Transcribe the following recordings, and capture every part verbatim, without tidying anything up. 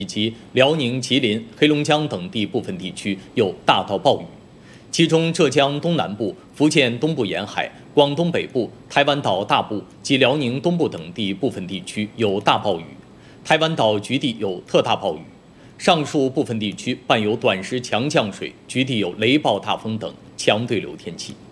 以及辽宁、吉林、黑龙江等地部分地区有大到暴雨。其中，浙江东南部、福建东部沿海、广东北部、台湾岛大部及辽宁东部等地部分地区有大暴雨，台湾岛局地有特大暴雨。上述部分地区伴有短时强降水，局地有雷暴大风等强对流天气。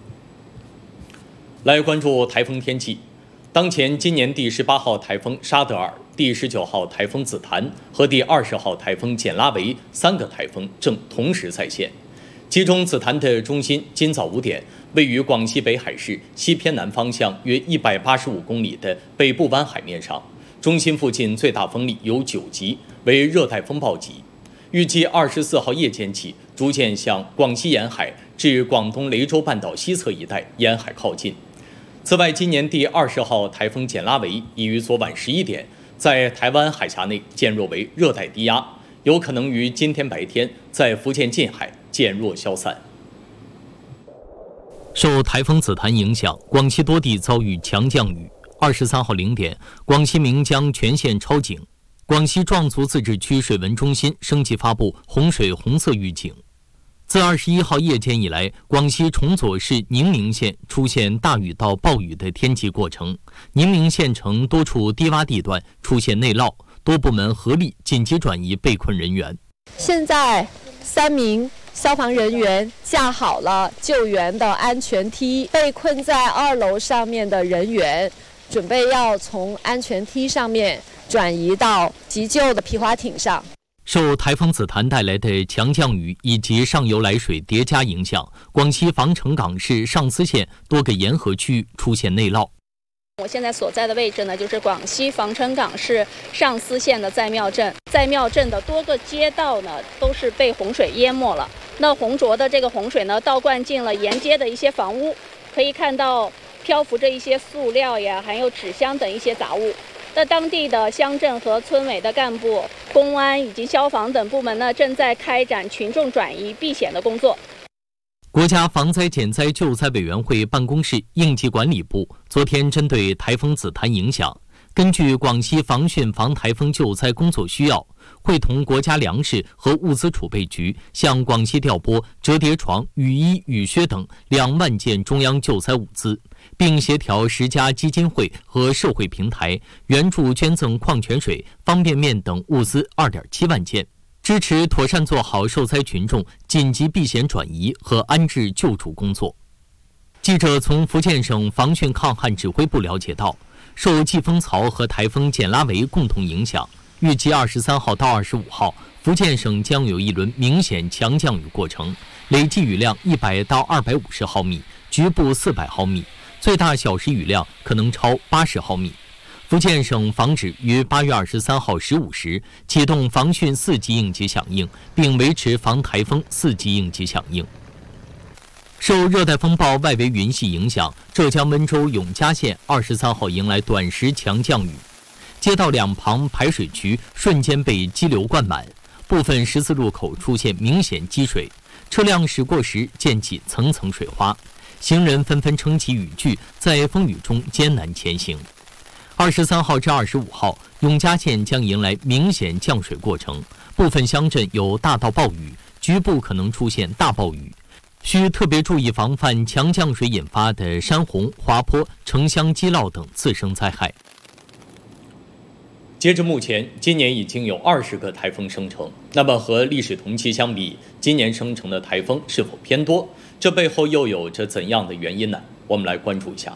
来关注台风天气。当前今年第十八号台风沙德尔、第十九号台风紫檀和第二十号台风简拉维三个台风正同时在线。其中，紫檀的中心今早五点位于广西北海市西偏南方向约一百八十五公里的北部湾海面上，中心附近最大风力有九级，为热带风暴级。预计二十四号夜间起，逐渐向广西沿海至广东雷州半岛西侧一带沿海靠近。此外，今年第二十号台风简拉维已于昨晚十一点在台湾海峡内减弱为热带低压，有可能于今天白天在福建近海减弱消散。受台风紫檀影响，广西多地遭遇强降雨。二十三号零点，广西岷江全线超警，广西壮族自治区水文中心升级发布洪水红色预警。自二十一号夜间以来，广西崇左市宁明县出现大雨到暴雨的天气过程，宁明县城多处低洼地段出现内涝，多部门合力紧急转移被困人员。 现在三名消防人员架好了救援的安全梯，被困在二楼上面的人员准备要从安全梯上面转移到急救的皮划艇上。 受台风紫檀带来的强降雨以及上游来水叠加影响，广西防城港市上思县多个沿河区域出现内涝。 我现在所在的位置呢，就是广西防城港市上思县的在庙镇。在庙镇的多个街道呢，都是被洪水淹没了。那浑浊的这个洪水呢，倒灌进了沿街的一些房屋，可以看到漂浮着一些塑料呀，还有纸箱等一些杂物。那当地的乡镇和村委的干部、公安以及消防等部门呢，正在开展群众转移避险的工作。 国家防灾减灾救灾委员会办公室应急管理部昨天针对台风紫檀影响，根据广西防汛防台风救灾工作需要，会同国家粮食和物资储备局向广西调拨折叠床、雨衣、雨靴等两万件中央救灾物资，并协调十家基金会和社会平台援助捐赠矿泉水、方便面等物资二点七万件，支持妥善做好受灾群众紧急避险转移和安置救助工作。记者从福建省防汛抗旱指挥部了解到，受季风槽和台风简拉维共同影响，预计二十三号到二十五号，福建省将有一轮明显强降雨过程，累计雨量一百到二百五十毫米，局部四百毫米，最大小时雨量可能超八十毫米。福建省防指于八月二十三号十五时启动防汛四级应急响应，并维持防台风四级应急响应。受热带风暴外围云系影响，浙江温州永嘉县二十三号迎来短时强降雨，街道两旁排水渠瞬间被激流灌满，部分十字路口出现明显积水，车辆驶过时溅起层层水花，行人纷纷撑起雨具，在风雨中艰难前行。二十三号至二十五号，永嘉县将迎来明显降水过程，部分乡镇有大到暴雨，局部可能出现大暴雨，需特别注意防范强降水引发的山洪、滑坡、城乡积涝等次生灾害。截至目前，今年已经有二十个台风生成。那么和历史同期相比，今年生成的台风是否偏多？这背后又有着怎样的原因呢？我们来关注一下。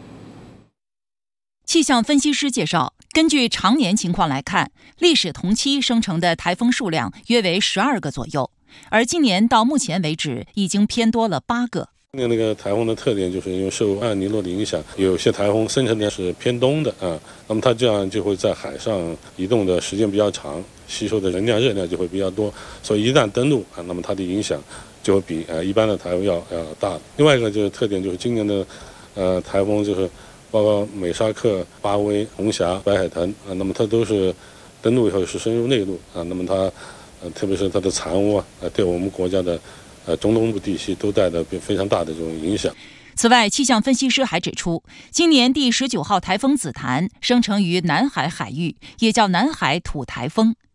气象分析师介绍，根据常年情况来看，历史同期生成的台风数量约为十二个左右，而今年到目前为止已经偏多了八个。 那那个台风的特点就是因为受艾尼诺的影响，有些台风生成的是偏东的啊，那么它这样就会在海上移动的时间比较长，吸收的能量热量就会比较多，所以一旦登陆啊，那么它的影响就会比呃一般的台风要要大。另外一个就是特点就是今年的呃台风就是包括美沙克、巴威、红霞、白海豚啊，那么它都是登陆以后是深入内陆啊，那么它呃特别是它的残污啊，对我们国家的呃中东部地区都带来非常大的这种影响。 此外，气象分析师还指出，今年第十九号台风紫檀生成于南海海域，也叫南海土台风。